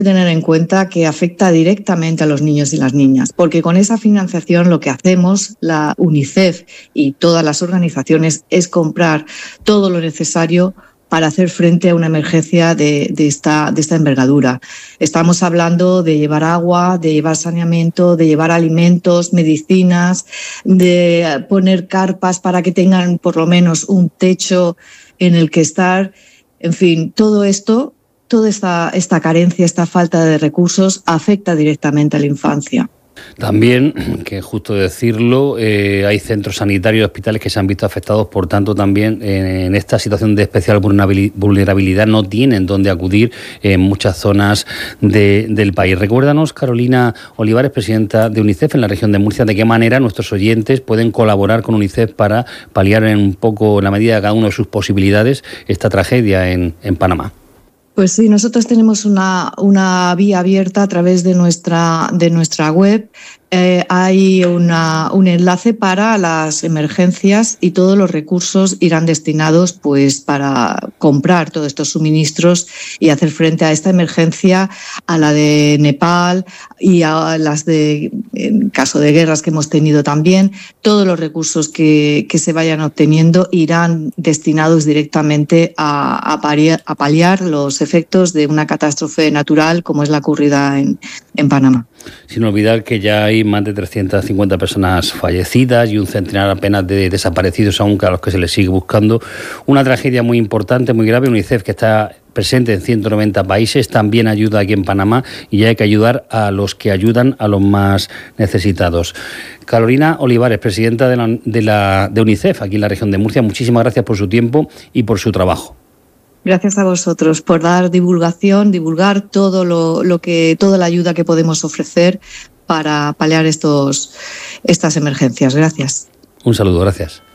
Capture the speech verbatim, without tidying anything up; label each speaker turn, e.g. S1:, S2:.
S1: tener en cuenta que afecta directamente a los niños y las niñas, porque con esa financiación lo que hacemos, la UNICEF y todas las organizaciones, es comprar todo lo necesario para hacer frente a una emergencia de, de, esta, de esta envergadura. Estamos hablando de llevar agua, de llevar saneamiento, de llevar alimentos, medicinas, de poner carpas para que tengan por lo menos un techo en el que estar. En fin, todo esto, toda esta, esta carencia, esta falta de recursos afecta directamente a la infancia.
S2: También, que justo decirlo, eh, hay centros sanitarios y hospitales que se han visto afectados, por tanto también eh, en esta situación de especial vulnerabilidad no tienen dónde acudir en muchas zonas de, del país. Recuérdanos, Carolina Olivares, presidenta de UNICEF en la región de Murcia, de qué manera nuestros oyentes pueden colaborar con UNICEF para paliar en un poco, en la medida de cada uno de sus posibilidades, esta tragedia en, en Panamá.
S1: Pues sí, nosotros tenemos una, una vía abierta a través de nuestra, de nuestra web. Eh, hay una, un enlace para las emergencias y todos los recursos irán destinados pues, para comprar todos estos suministros y hacer frente a esta emergencia, a la de Nepal y a las de, en caso de guerras que hemos tenido también. Todos los recursos que, que se vayan obteniendo irán destinados directamente a, a, paliar, a paliar los efectos de una catástrofe natural como es la ocurrida en, en Panamá.
S2: Sin olvidar que ya hay más de trescientas cincuenta personas fallecidas y un centenar apenas de desaparecidos, aunque a los que se les sigue buscando. Una tragedia muy importante, muy grave. UNICEF, que está presente en ciento noventa países, también ayuda aquí en Panamá y hay que ayudar a los que ayudan a los más necesitados. Carolina Olivares, presidenta de, la, de, la, de UNICEF aquí en la región de Murcia, muchísimas gracias por su tiempo y por su trabajo.
S1: Gracias a vosotros por dar divulgación, divulgar todo lo, lo que, toda la ayuda que podemos ofrecer para paliar estos, estas emergencias. Gracias.
S2: Un saludo, gracias.